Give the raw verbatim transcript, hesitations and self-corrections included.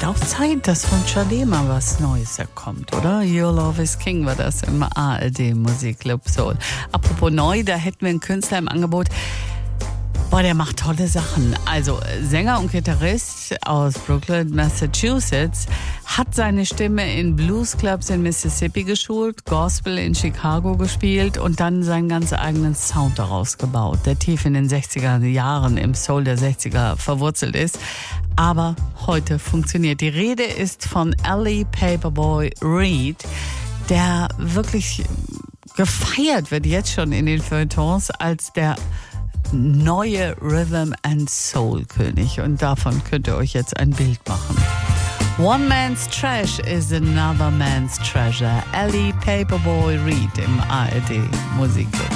wird auch Zeit, dass von Sade mal was Neues kommt, oder? Your Love is King war das im A R D Musikclub Soul. Apropos neu, da hätten wir einen Künstler im Angebot. Boah, der macht tolle Sachen. Also Sänger und Gitarrist aus Brooklyn, Massachusetts, hat seine Stimme in Bluesclubs in Mississippi geschult, Gospel in Chicago gespielt und dann seinen ganz eigenen Sound daraus gebaut, der tief in den sechziger Jahren im Soul der sechziger verwurzelt ist, aber heute funktioniert. Die Rede ist von Ali Paperboy Reed, der wirklich gefeiert wird jetzt schon in den Feuilletons als der neue Rhythm and Soul König, und davon könnt ihr euch jetzt ein Bild machen. One man's trash is another man's treasure. Ali Paperboy Reed im A R D Musikclub.